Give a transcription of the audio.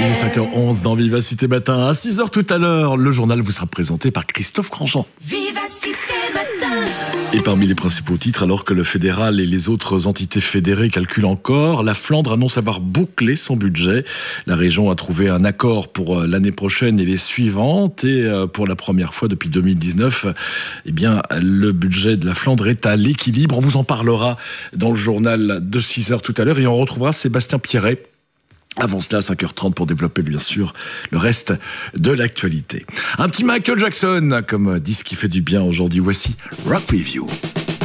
Il est 5h11 dans Vivacité Matin. À 6h tout à l'heure, le journal vous sera présenté par Christophe Grandjean. Vivacité Matin. Et parmi les principaux titres, alors que le fédéral et les autres entités fédérées calculent encore, la Flandre annonce avoir bouclé son budget. La région a trouvé un accord pour l'année prochaine et les suivantes. Et pour la première fois depuis 2019, eh bien, le budget de la Flandre est à l'équilibre. On vous en parlera dans le journal de 6h tout à l'heure. Et on retrouvera Sébastien Pierret avant cela, 5h30 pour développer bien sûr le reste de l'actualité. Un petit Michael Jackson comme disque qui fait du bien aujourd'hui. Voici Rock Review.